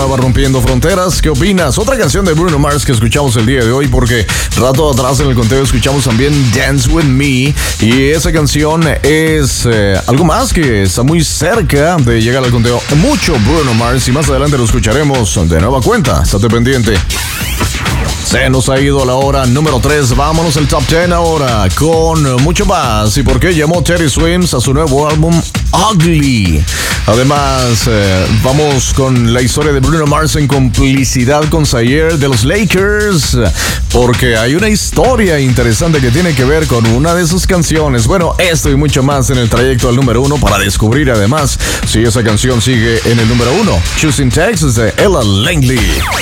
va rompiendo fronteras. ¿Qué opinas? Otra canción de Bruno Mars que escuchamos el día de hoy, porque rato atrás en el conteo escuchamos también Dance With Me, y esa canción es algo más que está muy cerca de llegar al conteo. Mucho Bruno Mars, y más adelante lo escucharemos de nueva cuenta. Estate pendiente. Se nos ha ido a la hora número 3. Vámonos al Top 10 ahora con mucho más. ¿Y por qué llamó Teddy Swims a su nuevo álbum Ugly? Además, vamos con la historia de Bruno Mars en complicidad con Zaire de los Lakers, porque hay una historia interesante que tiene que ver con una de sus canciones. Bueno, esto y mucho más en el trayecto al número 1 para descubrir además si esa canción sigue en el número 1. Choosing Texas de Ella Langley.